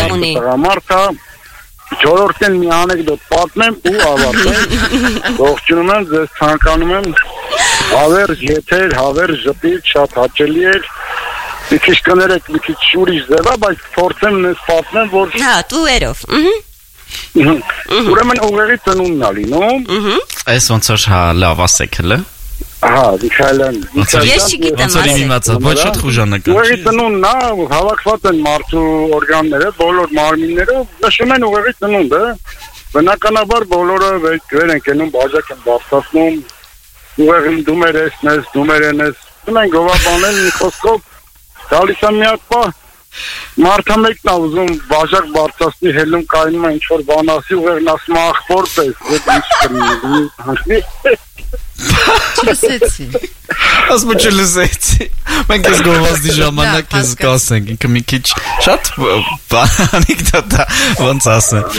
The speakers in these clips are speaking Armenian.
ունի։ Տղամարդա Չորրորդն մի անեկդոտ պատմեմ ու ավարտեմ։ Ողջունում եմ, ձեզ ցանկանում եմ հավերժ եթեր, հավերժ ժպիտ, շատ հաճելի էր։ Մի քիչ կներեք, մի քիչ ուրիշ ձևա, բայց փորձեմ նես պատմեմ, որ Հա, տուերով։ Ուրեմն ուղեղի ծնունդն է լինում։ Այս ոնց որ հա լավ ասեք հələ։ Ահա, Միքայելյան։ Ես չգիտեմ ասել։ Ոչ շատ խուժանական։ Ուղեղի ծնունդն է, հավաքված են մարդու օրգանները, բոլոր մարմինները, նշում են ուղեղի ծնունդը։ Բնականաբար բոլորը վեր են կենում, բաժակ են բարձրացնում, ուղեղին դումեր ես, դումեր ես։ Ունեն գովաբանել մի խոսքով, գալիս է մի հատ պահ, մարդը մեկն է ուզում բաժակ բարձրացնի, հելում կայնում է ինչ-որ բան ասի, ուղեղն ասում է ախպոր պես, Չլսեցի։ Ասում չլսեցի։ Մենք ես գովազդի ժամանակ ես կասենք, ինքը մի քիչ շատ անեկդոտ է, ոնց ասեմ,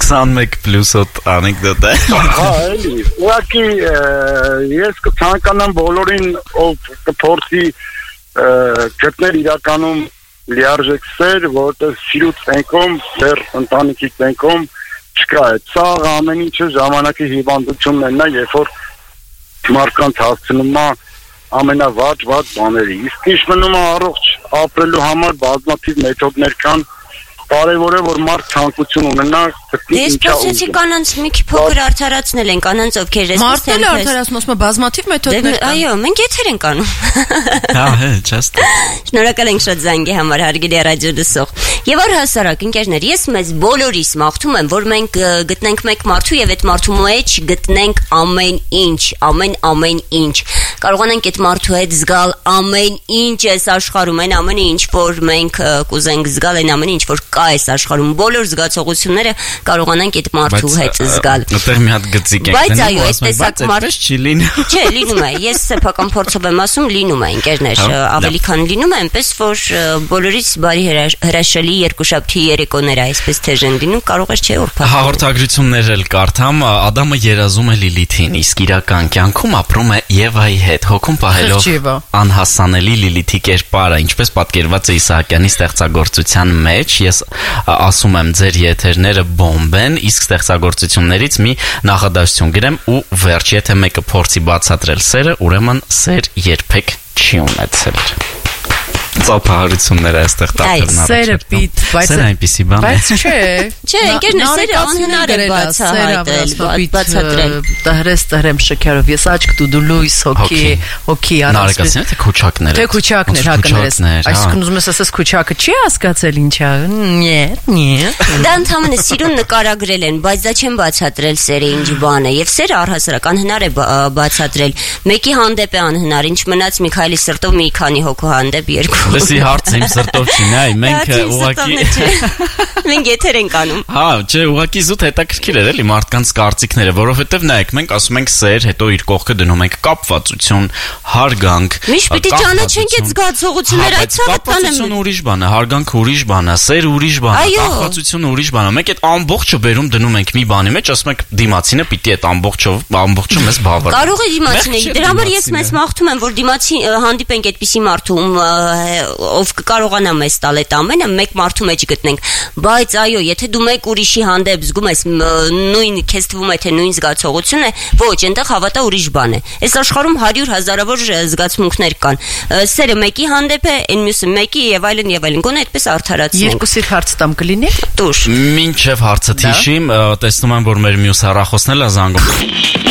21+8 անեկդոտ է։ Հա, էլի, ուղղակի ես կցանկանամ բոլորին, ով կփորձի գտնել իրականում լիարժեք սեր, որտեղ սիրուց տենքում, դեռ ընտանիքի տենքում չկա է։ Սա ամեն ինչը ժամանակի հիվանդությունն է, երբ որ մարդկանց հասցնում է ամենավատ բաների։ Իսկ ինչ մնում է առողջ ապրելու համար բազմաթիվ մեթոդներ կան, կարևոր է որ մարդ ցանկություն ունենա։ Ես փոխեցի կանանց մի փոքր արդարացնել են կանանց ովքեր ես Մարդն արդարացնում ասում բազմաթիվ մեթոդներ կան։ Այո, մենք եթեր ենք անում։ Հա, just։ Շնորհակալ ենք շատ զանգի համար հարգելի ռադիո լսող։ Եվ առհասարակ ընկերներ, ես մեզ բոլորիս մաղթում եմ, որ մենք գտնենք մեկ մարդու եւ այդ մարդու մեջ գտնենք ամեն ինչ։ Կարողանանք այդ մարդու հետ զգալ ամեն ինչ այս աշխարհում, այն ամենը ինչ որ մենք կուզենք զգալ, այն ամենը ինչ որ կա այս աշխարհում, բոլոր զգացողությունները կարողանանք այդ մարդու հետ զգալ։ Այդտեղ մի հատ գծիկ ենք։ Բայց այո, այս տեսակ մարդ չի լինում։ Չէ, լինում է։ Ես սեփական փորձով եմ ասում, լինում է, ընկերներ, ավելի քան լինում է, այնպես որ բոլորից բարի հրաշալի երկուշաբթի երեկոները այսպես թեժ են լինում, կարող է չէ որ փոխվի։ Հաղորդագրություններ էլ կարդամ, Ադամը երազում է Լիլիթին, իսկ իրական կյանքում ապրում է Եվայի հետ, հոգում պահելով անհասանելի Լիլիթի կերպարը, ինչպես պատկերված է Իսահակյանի ստեղծագործության մեջ։ Ես ասում եմ ձեր եթերները բոմբ են, իսկ ստեղծագործություններից մի նախադասություն գրեմ ու վերջ, եթե մեկը փորձի բացատրել սերը, ուրեմն սեր երբեք չի ունեցել։ Ծափահարությունները այստեղ տակերն առնչվում։ Սերը պիտ, բայց սերը այնպիսի բան է։ Բայց չէ։ Չէ, ընկերներ, սերը անհնար է բացատրել։ Տհրեմ շքերով, ես աչք դու լույս հոգի Նարեկացին թե քուչակներ։ Թե քուչակներ հակներես։ Այսինքն ուզում ես ասես քուչակը չի հասկացել ինչա։ Դա ընդհանրապես սիրուն նկարագրել են, բայց դա չեն բացատրել սերը ինչ բան է, եւ սերը առհասարակ անհնար է բացատրել։ Մեկի հանդեպ է անհնար, ինչ մնաց Միքայելի սրտով մի քանի հոգու հանդեպ երկու Լսի հարցը իմ սրտով չի, նայ, մենք ուղղակի մենք եթեր ենք անում։ Հա, չէ, ուղղակի զուտ հետաքրքիր էր էլի մարդկանց կարծիքները, որովհետև նայեք, մենք ասում ենք սեր, հետո իր կողքը դնում ենք կապվածություն, հարգանք։ Միշտ պիտի ճանաչենք այդ զգացողությունները, այդ կապվածությունը ուրիշ բան է, հարգանքը ուրիշ բան է, սերը ուրիշ բան է, կապվածությունը ուրիշ բան է։ Մենք այդ ամբողջը բերում դնում ենք մի բանի մեջ, ասում ենք դիմացինը պիտի այդ ամբողջը մեզ բավարարի։ Կարող է դիմացինը, դրա համար ես մեզ մաղթում եմ, որ դիմացի հանդիպենք այդպիսի մարդու, ով կկարողանա մեզ տալ այդ ամենը, մեկ մարդու մեջ գտնենք, բայց այո, եթե դու մեկ ուրիշի հանդեպ զգում ես նույն քեզ թվում է թե նույն զգացողությունն է, ոչ, այնտեղ հավատա ուրիշ բան է։ Այս աշխարհում 100 հազարավոր զգացմունքներ կան։ Սերը մեկի հանդեպ է, այն մյուսը մեկի եւ այլն, գոնե այդպես արդարացնենք։ Երկուսի հարց տամ կլինի։ Տուր։ Մինչև հարցը թիշիմ, տեսնում եմ, որ մեր մյուս հեռախոսն էլ է զանգում։